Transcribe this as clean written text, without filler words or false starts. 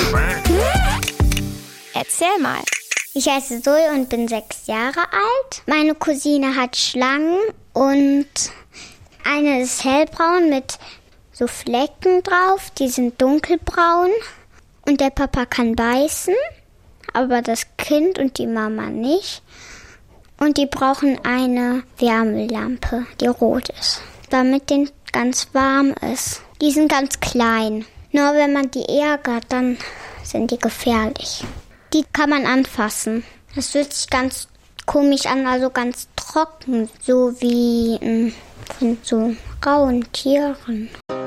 Erzähl mal. Ich heiße Zoe und bin 6 Jahre alt. Meine Cousine hat Schlangen und eine ist hellbraun mit so Flecken drauf, die sind dunkelbraun. Und der Papa kann beißen, aber das Kind und die Mama nicht. Und die brauchen eine Wärmelampe, die rot ist, damit denen ganz warm ist. Die sind ganz klein. Nur wenn man die ärgert, dann sind die gefährlich. Die kann man anfassen. Das fühlt sich ganz komisch an, also ganz trocken, so wie von so rauen Tieren.